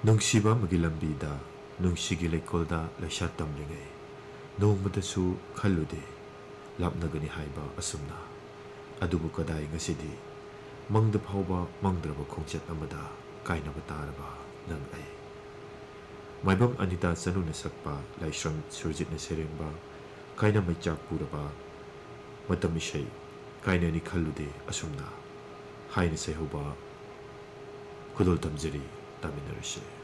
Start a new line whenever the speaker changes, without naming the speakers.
ꯅꯨꯡꯁꯤꯕ ꯑꯃꯒꯤ ꯂꯝꯕꯤꯗ ꯅꯨꯡꯁꯤꯒꯤ ꯂꯩꯀꯣꯜꯗ ꯂꯩꯁꯥ ꯇꯝꯂꯤꯉꯩ ꯅꯣꯡꯃꯗꯁꯨ ꯈꯜꯂꯨꯗꯦ ꯂꯥꯞꯅꯒꯅꯤ ꯍꯥꯏꯕ ꯑꯁꯨꯝꯅ ꯑꯗꯨꯕꯨ ꯀꯗꯥꯏ ꯉꯁꯤꯗꯤ ꯃꯪꯗ ꯐꯥꯎꯕ ꯃꯪꯗ꯭ꯔꯕ ꯈꯣꯡꯆꯠ ꯑꯃꯗ ꯀꯥꯏꯅꯕ ꯇꯥꯔꯕ ꯅꯪ ꯑꯩ ꯃꯥꯏꯕꯝ ꯑꯅꯤꯇꯥ ꯆꯅꯨꯅ ꯁꯛꯄ ꯂꯥꯏꯁ꯭ꯔꯝ ꯁꯨꯔꯖꯤꯠꯅ ꯁꯩꯔꯦꯡꯕ ꯀꯥꯏꯅ ꯃꯩꯆꯥꯛ ꯄꯨꯔꯕ ꯃꯇꯝ ꯏꯁꯩ ꯀꯥꯏꯅꯅꯤ ꯈꯜꯂꯨꯗꯦ ꯑꯁꯨꯝꯅ ꯍꯥꯏꯅ ꯁꯩꯍꯧꯕ ꯈꯨꯗꯣꯜ ꯇꯝꯖꯔꯤ ꯇꯥꯃꯤꯟꯅꯔꯁꯤ